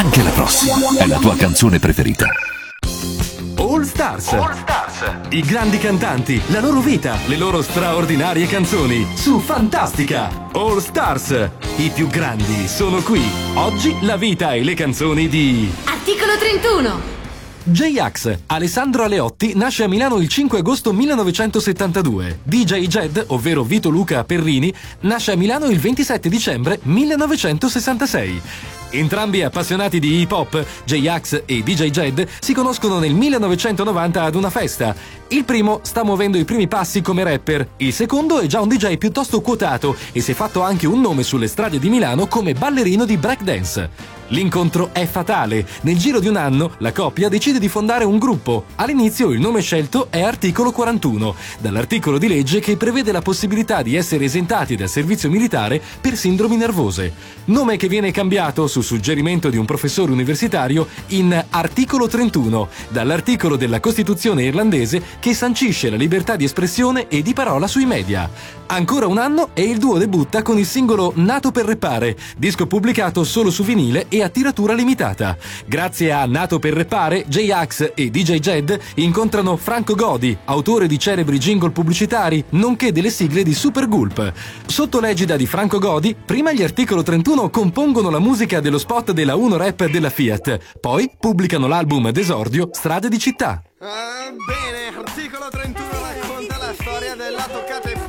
Anche la prossima è la tua canzone preferita. All Stars. I grandi cantanti, la loro vita, le loro straordinarie canzoni su Fantastica. All Stars. I più grandi sono qui. Oggi la vita e le canzoni di Articolo 31. J-Ax, Alessandro Aleotti, nasce a Milano il 5 agosto 1972. DJ Jed, ovvero Vito Luca Perrini, nasce a Milano il 27 dicembre 1966. Entrambi appassionati di hip hop, J-Ax e DJ Jed si conoscono nel 1990 ad una festa. Il primo sta muovendo i primi passi come rapper, il secondo è già un DJ piuttosto quotato e si è fatto anche un nome sulle strade di Milano come ballerino di breakdance. L'incontro è fatale. Nel giro di un anno la coppia decide di fondare un gruppo. All'inizio il nome scelto è Articolo 41, dall'articolo di legge che prevede la possibilità di essere esentati dal servizio militare per sindromi nervose. Nome che viene cambiato su suggerimento di un professore universitario in Articolo 31, dall'articolo della Costituzione irlandese che sancisce la libertà di espressione e di parola sui media. Ancora un anno e il duo debutta con il singolo Nato per Reppare, disco pubblicato solo su vinile e a tiratura limitata. Grazie a Nato per Reppare, J-Ax e DJ Jed incontrano Franco Godi, autore di celebri jingle pubblicitari, nonché delle sigle di Super Gulp. Sotto l'egida di Franco Godi, prima gli Articolo 31 compongono la musica dello spot della Uno Rap della Fiat, poi pubblicano l'album d'esordio Strade di città. Bene, Articolo 31 racconta la storia della toccata e